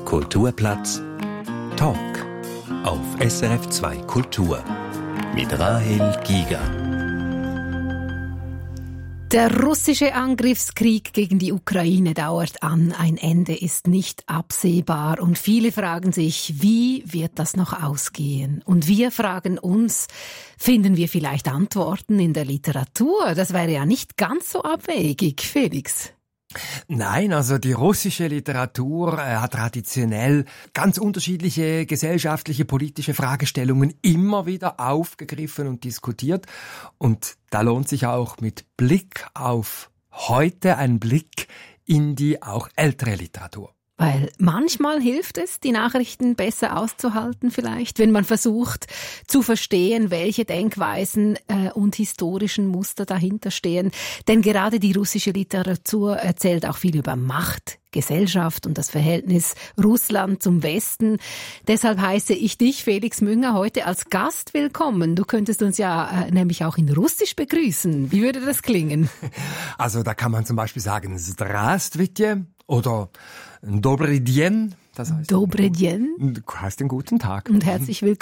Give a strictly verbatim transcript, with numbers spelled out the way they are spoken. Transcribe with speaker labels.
Speaker 1: Kulturplatz Talk auf S R F zwei Kultur mit Rahel Giger.
Speaker 2: Der russische Angriffskrieg gegen die Ukraine dauert an. Ein Ende ist nicht absehbar. Und viele fragen sich, wie wird das noch ausgehen? Und wir fragen uns, finden wir vielleicht Antworten in der Literatur? Das wäre ja nicht ganz so abwegig, Felix.
Speaker 3: Nein, also die russische Literatur äh, hat traditionell ganz unterschiedliche gesellschaftliche, politische Fragestellungen immer wieder aufgegriffen und diskutiert. Und da lohnt sich auch mit Blick auf heute ein Blick in die auch ältere Literatur.
Speaker 2: Weil manchmal hilft es, die Nachrichten besser auszuhalten vielleicht, wenn man versucht zu verstehen, welche Denkweisen äh, und historischen Muster dahinter stehen. Denn gerade die russische Literatur erzählt auch viel über Macht, Gesellschaft und das Verhältnis Russland zum Westen. Deshalb heiße ich dich, Felix Münger, heute als Gast willkommen. Du könntest uns ja äh, nämlich auch in Russisch begrüßen. Wie würde das klingen?
Speaker 3: Also da kann man zum Beispiel sagen Здравствуйте oder Добрый день. Das heißt
Speaker 2: Добрый день.
Speaker 3: heißt den guten Tag.
Speaker 2: Und herzlich willkommen.